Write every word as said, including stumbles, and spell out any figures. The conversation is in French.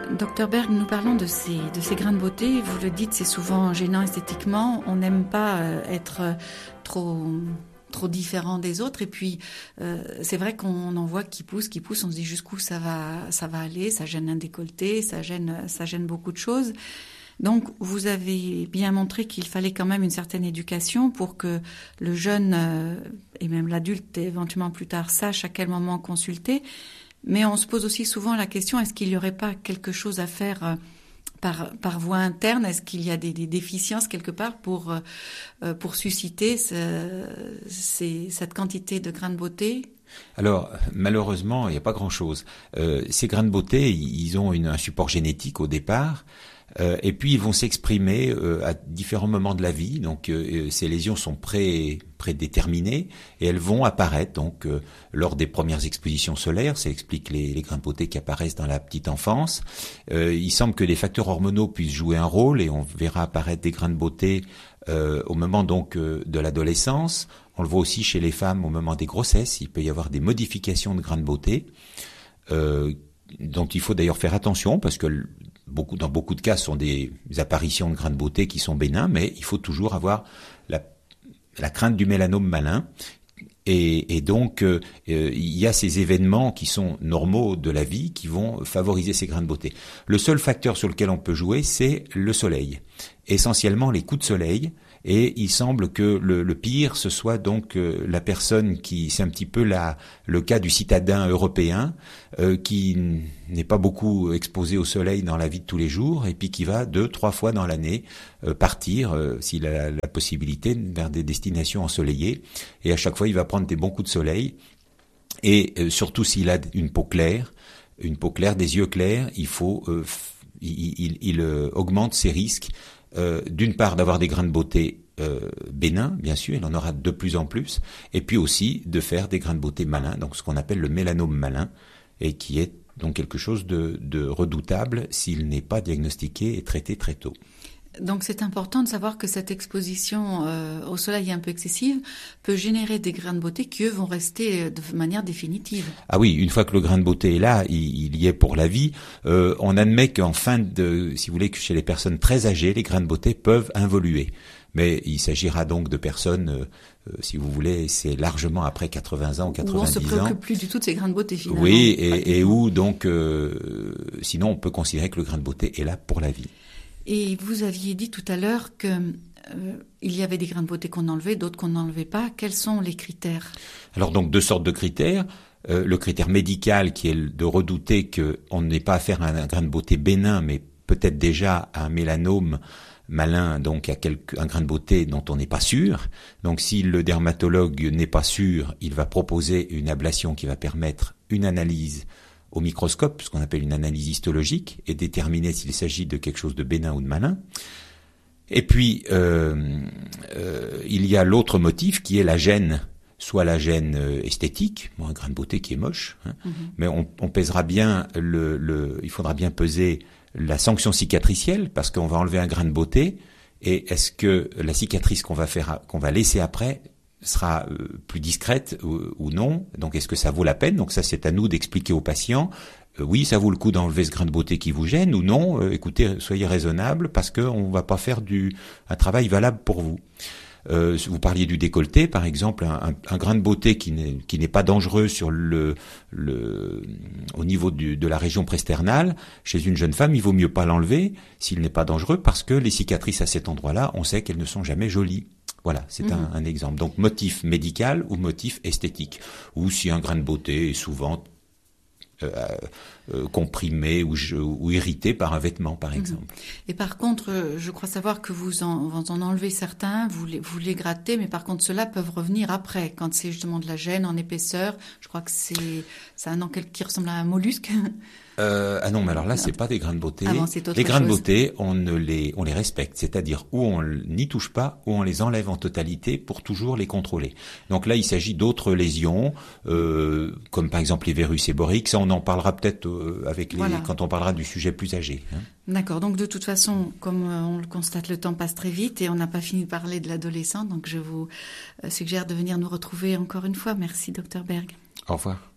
Docteur Berg, nous parlons de ces, de ces grains de beauté. Vous le dites, c'est souvent gênant esthétiquement. On n'aime pas euh, être euh, trop, trop différent des autres. Et puis, euh, c'est vrai qu'on en voit qui poussent, qui poussent. On se dit jusqu'où ça va, ça va aller. Ça gêne un décolleté, ça gêne, ça gêne beaucoup de choses. Donc, vous avez bien montré qu'il fallait quand même une certaine éducation pour que le jeune euh, et même l'adulte, éventuellement plus tard, sache à quel moment consulter. Mais on se pose aussi souvent la question, est-ce qu'il n'y aurait pas quelque chose à faire euh, par, par voie interne? Est-ce qu'il y a des, des déficiences quelque part pour, euh, pour susciter ce, ces, cette quantité de grains de beauté? Alors, malheureusement, il n'y a pas grand-chose. Euh, ces grains de beauté, ils ont une, un support génétique au départ. Euh, et puis ils vont s'exprimer euh, à différents moments de la vie. Donc euh, ces lésions sont pré prédéterminées et elles vont apparaître donc euh, lors des premières expositions solaires. Ça explique les, les grains de beauté qui apparaissent dans la petite enfance. Euh, il semble que des facteurs hormonaux puissent jouer un rôle et on verra apparaître des grains de beauté euh, au moment donc euh, de l'adolescence. On le voit aussi chez les femmes au moment des grossesses. Il peut y avoir des modifications de grains de beauté. Euh, dont il faut d'ailleurs faire attention parce que beaucoup, dans beaucoup de cas, ce sont des apparitions de grains de beauté qui sont bénins, mais il faut toujours avoir la, la crainte du mélanome malin. Et, et donc, euh, il y a ces événements qui sont normaux de la vie qui vont favoriser ces grains de beauté. Le seul facteur sur lequel on peut jouer, c'est le soleil. Essentiellement les coups de soleil. Et il semble que le, le pire, ce soit donc euh, la personne qui, c'est un petit peu la, le cas du citadin européen, euh, qui n'est pas beaucoup exposé au soleil dans la vie de tous les jours, et puis qui va deux, trois fois dans l'année euh, partir, euh, s'il a la, la possibilité, vers des destinations ensoleillées. Et à chaque fois, il va prendre des bons coups de soleil. Et euh, surtout s'il a une peau claire, une peau claire, des yeux clairs, il faut, euh, il, il, il euh, augmente ses risques. Euh, d'une part d'avoir des grains de beauté euh, bénins, bien sûr, il en aura de plus en plus, et puis aussi de faire des grains de beauté malins, donc ce qu'on appelle le mélanome malin, et qui est donc quelque chose de, de redoutable s'il n'est pas diagnostiqué et traité très tôt. Donc c'est important de savoir que cette exposition euh, au soleil un peu excessive peut générer des grains de beauté qui, eux, vont rester de manière définitive. Ah oui, une fois que le grain de beauté est là, il, il y est pour la vie. Euh, on admet qu'en fin de, si vous voulez, que chez les personnes très âgées, les grains de beauté peuvent involuer. Mais il s'agira donc de personnes, euh, si vous voulez, c'est largement après quatre-vingts ans ou quatre-vingt-dix ans. Où on se préoccupe plus du tout de ces grains de beauté, finalement. Oui, et, et où donc, euh, sinon on peut considérer que le grain de beauté est là pour la vie. Et vous aviez dit tout à l'heure que euh, il y avait des grains de beauté qu'on enlevait, d'autres qu'on n'enlevait pas. Quels sont les critères? Alors donc deux sortes de critères. Euh, le critère médical qui est de redouter qu'on n'ait pas affaire à un, un grain de beauté bénin, mais peut-être déjà à un mélanome malin, donc à quelque, un grain de beauté dont on n'est pas sûr. Donc si le dermatologue n'est pas sûr, il va proposer une ablation qui va permettre une analyse au microscope, ce qu'on appelle une analyse histologique, et déterminer s'il s'agit de quelque chose de bénin ou de malin. Et puis, euh, euh, il y a l'autre motif qui est la gêne, soit la gêne esthétique, bon, un grain de beauté qui est moche, hein, mm-hmm. mais on, on pèsera bien, le, le, il faudra bien peser la sanction cicatricielle, parce qu'on va enlever un grain de beauté, et est-ce que la cicatrice qu'on va faire, qu'on va laisser après, sera plus discrète ou, ou non. Donc est-ce que ça vaut la peine? Donc ça c'est à nous d'expliquer aux patients, euh, oui ça vaut le coup d'enlever ce grain de beauté qui vous gêne, ou non, euh, écoutez, soyez raisonnable parce qu'on va pas faire du un travail valable pour vous. Euh, vous parliez du décolleté par exemple, un, un, un grain de beauté qui n'est qui n'est pas dangereux sur le le au niveau du, de la région presternale, chez une jeune femme il vaut mieux pas l'enlever s'il n'est pas dangereux, parce que les cicatrices à cet endroit-là, on sait qu'elles ne sont jamais jolies. Voilà, c'est mmh. un, un exemple. Donc, motif médical ou motif esthétique. Ou si un grain de beauté est souvent euh, euh, comprimé ou, ou irrité par un vêtement, par mmh. exemple. Et par contre, je crois savoir que vous en, vous en enlevez certains, vous les, vous les grattez, mais par contre, ceux-là peuvent revenir après, quand c'est justement de la gêne en épaisseur. Je crois que c'est, c'est un enckel qui ressemble à un mollusque. Euh, ah non, mais alors là, c'est pas des grains de beauté. Ah bon, les grains chose. de beauté, on ne les, on les respecte, c'est-à-dire où on n'y touche pas, où on les enlève en totalité pour toujours les contrôler. Donc là, il s'agit d'autres lésions, euh, comme par exemple les verrues séboriques. Ça, on en parlera peut-être euh, avec les, voilà. quand on parlera du sujet plus âgé. Hein. D'accord. Donc de toute façon, comme on le constate, le temps passe très vite et on n'a pas fini de parler de l'adolescent. Donc je vous suggère de venir nous retrouver encore une fois. Merci, docteur Berg. Au revoir.